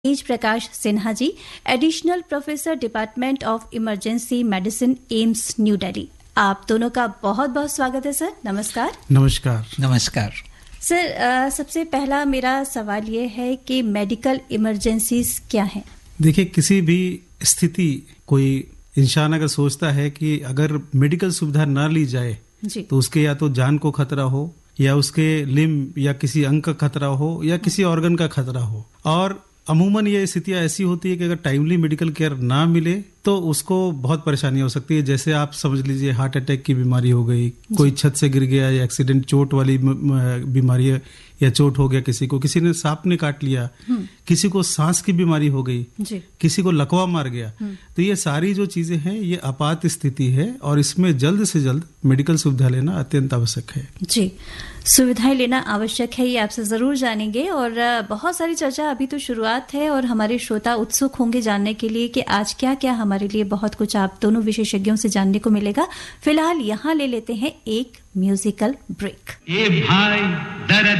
Tej Prakash Sinha ji, additional professor department of emergency medicine, AIIMS new Delhi. आप दोनों का बहुत बहुत स्वागत है सर। नमस्कार। नमस्कार। नमस्कार सर, सबसे पहला मेरा सवाल ये है कि मेडिकल इमरजेंसीज क्या है? देखिए, किसी भी स्थिति कोई इंसान अगर सोचता है कि अगर मेडिकल सुविधा ना ली जाए जी। तो उसके या तो जान को खतरा हो, या उसके लिम्ब या किसी अंग का खतरा हो, या किसी ऑर्गन का खतरा हो। और अमूमन ये स्थितियां ऐसी होती है कि अगर टाइमली मेडिकल केयर ना मिले तो उसको बहुत परेशानी हो सकती है। जैसे आप समझ लीजिए, हार्ट अटैक की बीमारी हो गई, कोई छत से गिर गया, या एक्सीडेंट, चोट वाली बीमारी है, या चोट हो गया, किसी ने सांप ने काट लिया, किसी को सांस की बीमारी हो गई, किसी को लकवा मार गया। तो ये सारी जो चीजें हैं ये आपात स्थिति है और इसमें जल्द से जल्द मेडिकल सुविधा लेना अत्यंत आवश्यक है। जी, सुविधाएं लेना आवश्यक है, ये आपसे जरूर जानेंगे। और बहुत सारी चर्चा, अभी तो शुरुआत है और हमारे श्रोता उत्सुक होंगे जानने के लिए कि आज क्या क्या हमारे लिए बहुत कुछ आप दोनों विशेषज्ञों से जानने को मिलेगा। फिलहाल यहाँ ले लेते हैं एक म्यूजिकल ब्रेक। ए भाई दर्द